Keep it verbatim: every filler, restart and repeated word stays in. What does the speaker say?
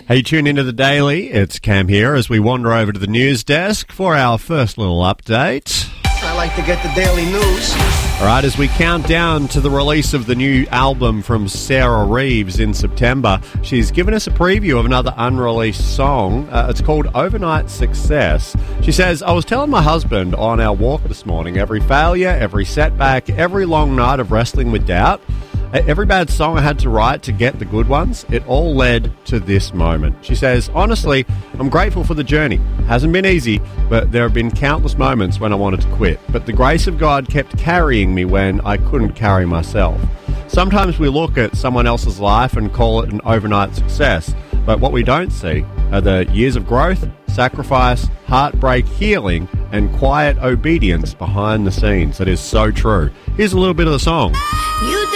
Hey, tune into the Daily. It's Cam here as we wander over to the news desk for our first little update. I like to get the daily news. All right, as we count down to the release of the new album from Sarah Reeves in September, she's given us a preview of another unreleased song. Uh, it's called Overnight Success. She says, I was telling my husband on our walk this morning, every failure, every setback, every long night of wrestling with doubt, every bad song I had to write to get the good ones, it all led to this moment. She says, honestly, I'm grateful for the journey. It hasn't been easy, but there have been countless moments when I wanted to quit. But the grace of God kept carrying me when I couldn't carry myself. Sometimes we look at someone else's life and call it an overnight success, but what we don't see are the years of growth, sacrifice, heartbreak, healing, and quiet obedience behind the scenes. That is so true. Here's a little bit of the song. You